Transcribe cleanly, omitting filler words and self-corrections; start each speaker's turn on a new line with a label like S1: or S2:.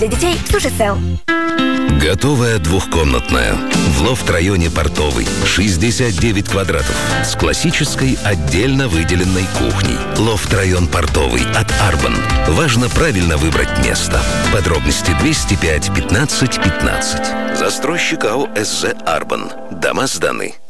S1: Для детей Суши Сел.
S2: Готовая двухкомнатная в лофт-районе Портовый, 69 квадратов, с классической отдельно выделенной кухней. Лофт-район Портовый от Арбан. Важно правильно выбрать место. Подробности 205 15 15. Застройщик АО СЗ Арбан. Дома сданы.